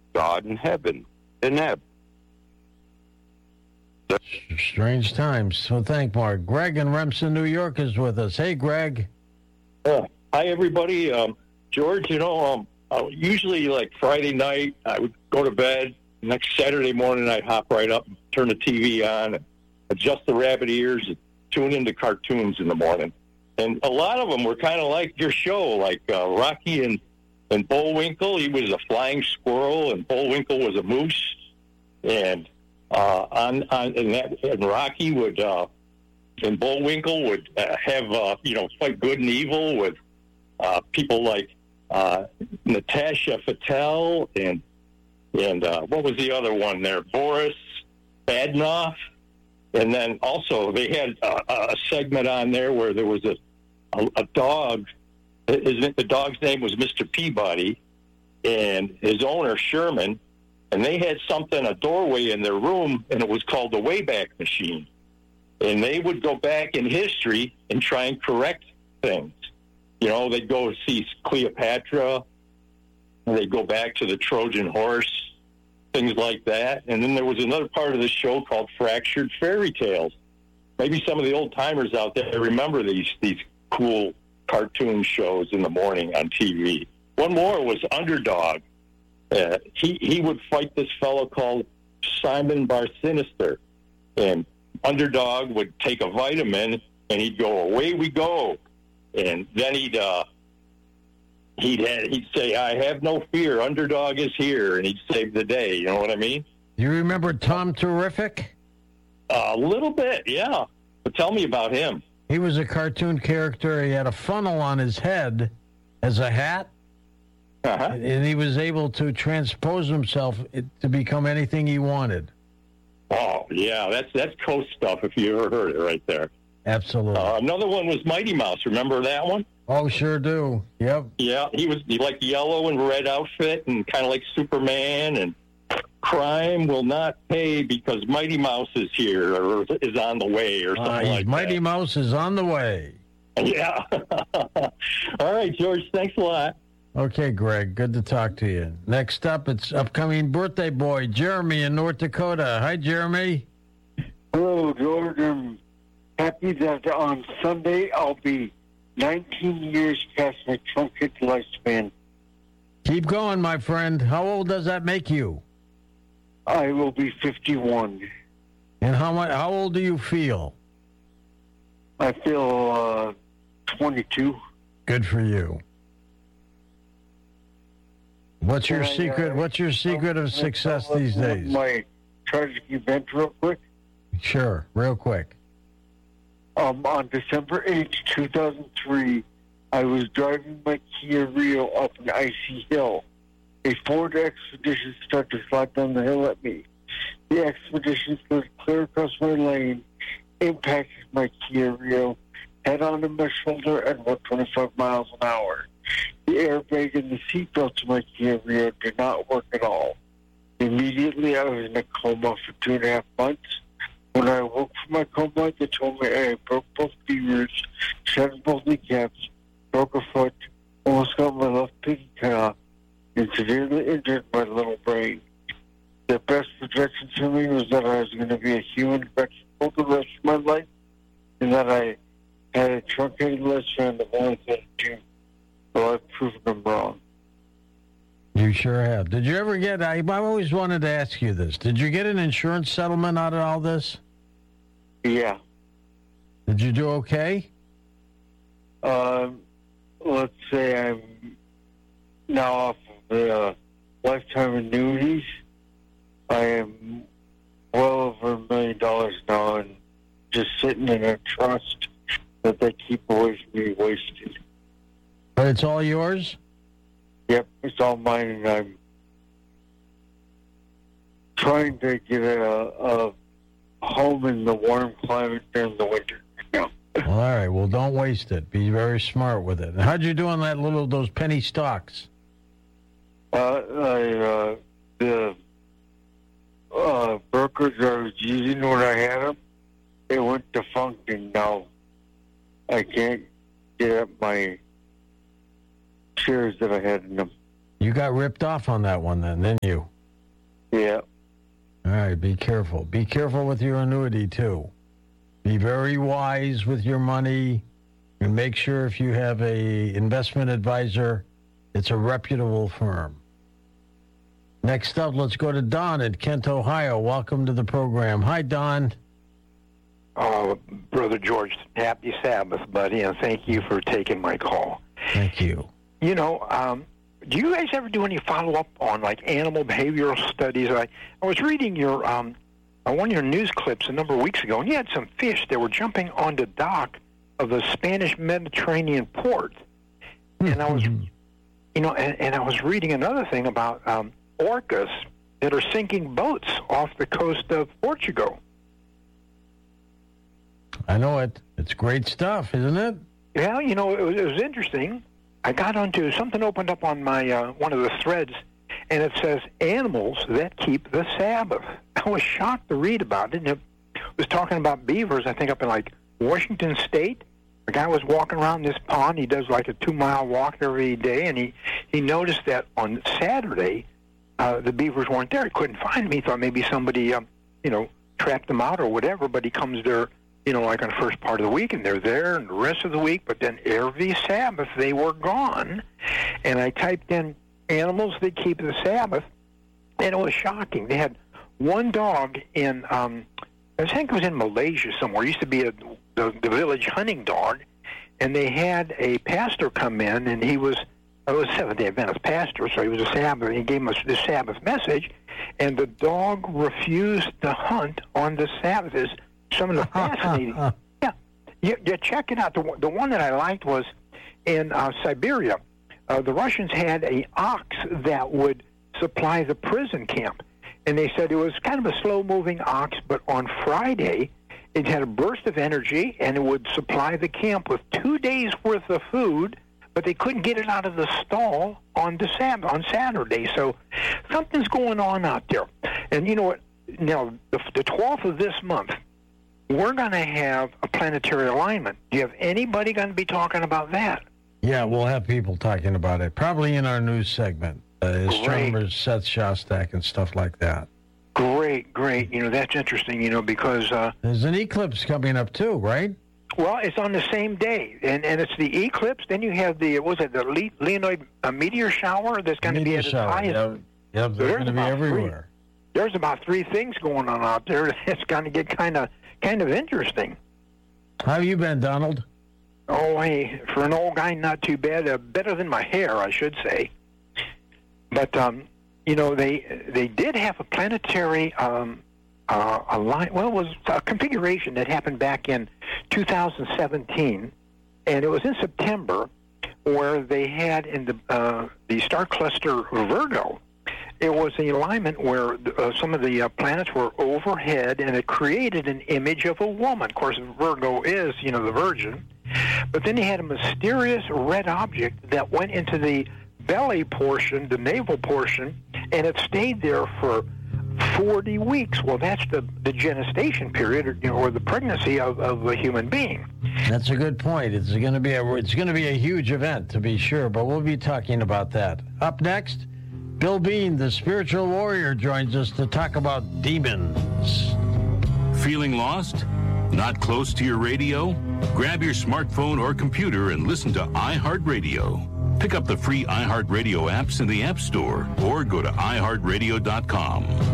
God in heaven, in heaven. Strange times. So thank Mark. Greg in Remsen, New York is with us. Hey, Greg. Hi, everybody. George, usually like Friday night, I would go to bed. Next Saturday morning, I'd hop right up and turn the TV on and adjust the rabbit ears and tune into cartoons in the morning. And a lot of them were kind of like your show, like Rocky and Bullwinkle. He was a flying squirrel, and Bullwinkle was a moose. And and Rocky would and Bullwinkle would have fight good and evil with people like Natasha Patel and what was the other one there? Boris Badenoff. And then also they had a segment on there where there was a dog. The dog's name was Mr. Peabody, and his owner Sherman. And they had a doorway in their room, and it was called the Wayback Machine. And they would go back in history and try and correct things. They'd go see Cleopatra, and they'd go back to the Trojan Horse, things like that. And then there was another part of the show called Fractured Fairy Tales. Maybe some of the old-timers out there remember these cool cartoon shows in the morning on TV. One more was Underdog. He would fight this fellow called Simon Bar Sinister, and Underdog would take a vitamin and he'd go, away we go, and then he'd say, I have no fear, Underdog is here, and he'd save the day. You know what I mean? You remember Tom Terrific? A little bit, yeah. But tell me about him. He was a cartoon character. He had a funnel on his head as a hat. Uh-huh. And he was able to transpose himself to become anything he wanted. Oh, yeah, that's Coast stuff, if you ever heard it right there. Absolutely. Another one was Mighty Mouse. Remember that one? Oh, sure do. Yep. Yeah, he was like yellow and red outfit and kind of like Superman, and crime will not pay because Mighty Mouse is here or is on the way or something like Mighty that. Mouse is on the way. Yeah. All right, George, thanks a lot. Okay, Greg, good to talk to you. Next up, it's upcoming birthday boy, Jeremy in North Dakota. Hi, Jeremy. Hello, George. I'm happy that on Sunday I'll be 19 years past my truncated lifespan. Keep going, my friend. How old does that make you? I will be 51. And how old do you feel? I feel 22. Good for you. What's your secret? What's your secret of success these days? My tragic event real quick. Sure, real quick. On December 8th, 2003, I was driving my Kia Rio up an icy hill. A Ford Expedition started to slide down the hill at me. The Expedition slid clear across my lane, impacted my Kia Rio, head onto my shoulder at about 25 miles an hour. The airbag and the seatbelt to my Kia Rio did not work at all. Immediately, I was in a coma for 2.5 months. When I woke from my coma, they told me I broke both femurs, shattered both kneecaps, broke a foot, almost got my left pinky cut off, and severely injured my little brain. The best projection for me was that I was going to be a human vegetable the rest of my life, and that I had a truncated lifespan of only 32. So I've proven them wrong. You sure have. Did you ever get, I've always wanted to ask you this, did you get an insurance settlement out of all this? Yeah. Did you do okay? Let's say I'm now off of the lifetime annuities. I am well over $1 million now and just sitting in a trust that they keep away from me wasted. But it's all yours? Yep, it's all mine, and I'm trying to get a home in the warm climate during the winter. Well, all right. Well, don't waste it. Be very smart with it. And how'd you do on those penny stocks? The brokers I was using when I had them, they went defunct, and now I can't get up my shares that I had in them. You got ripped off on that one then, didn't you? Yeah. All right, be careful. Be careful with your annuity, too. Be very wise with your money, and make sure if you have a investment advisor, it's a reputable firm. Next up, let's go to Don at Kent, Ohio. Welcome to the program. Hi, Don. Brother George, happy Sabbath, buddy, and thank you for taking my call. Thank you. You know, do you guys ever do any follow-up on, like, animal behavioral studies? I was reading your one of your news clips a number of weeks ago, and you had some fish that were jumping on the dock of the Spanish Mediterranean port. And I was, you know, and I was reading another thing about orcas that are sinking boats off the coast of Portugal. I know it. It's great stuff, isn't it? Yeah, you know, it was interesting. I got onto something opened up on my one of the threads, and it says animals that keep the Sabbath. I was shocked to read about it. And it was talking about beavers, I think, up in like Washington State. The guy was walking around this pond. He does like a 2-mile walk every day, and he noticed that on Saturday the beavers weren't there. He couldn't find them. He thought maybe somebody you know, trapped them out or whatever. But he comes there, you know, like on the first part of the week, and they're there and the rest of the week, but then every Sabbath they were gone. And I typed in animals that keep the Sabbath, and it was shocking. They had one dog in, I think it was in Malaysia somewhere. It used to be the village hunting dog, and they had a pastor come in, and it was Seventh-day Adventist pastor, so he was a Sabbath, and he gave us the Sabbath message, and the dog refused to hunt on the Sabbath. It's some of the fascinating. Yeah, you check it out. The one that I liked was in Siberia. The Russians had an ox that would supply the prison camp, and they said it was kind of a slow-moving ox, but on Friday it had a burst of energy, and it would supply the camp with 2 days' worth of food, but they couldn't get it out of the stall on Saturday. So something's going on out there. And you know what? Now, the 12th of this month, we're going to have a planetary alignment. Do you have anybody going to be talking about that? Yeah, we'll have people talking about it, probably in our news segment. Astronomers, Seth Shostak, and stuff like that. Great. You know, that's interesting, you know, because... there's an eclipse coming up, too, right? Well, it's on the same day, and it's the eclipse. Then you have the Leonid meteor shower that's going to be at its highest. Yep, they're going to be everywhere. There's about 3 things going on out there. It's going to get kind of interesting. How have you been, Donald? Oh, hey, for an old guy, not too bad. Better than my hair, I should say. But you know, they did have a planetary it was a configuration that happened back in 2017, and it was in September, where they had in the star cluster Virgo. It was an alignment where some of the planets were overhead, and it created an image of a woman. Of course, Virgo is, you know, the Virgin. But then he had a mysterious red object that went into the belly portion, the navel portion, and it stayed there for 40 weeks. Well, that's the gestation period, or, you know, or the pregnancy of a human being. That's a good point. It's going to be a huge event, to be sure, but we'll be talking about that. Up next, Bill Bean, the spiritual warrior, joins us to talk about demons. Feeling lost? Not close to your radio? Grab your smartphone or computer and listen to iHeartRadio. Pick up the free iHeartRadio apps in the App Store or go to iHeartRadio.com.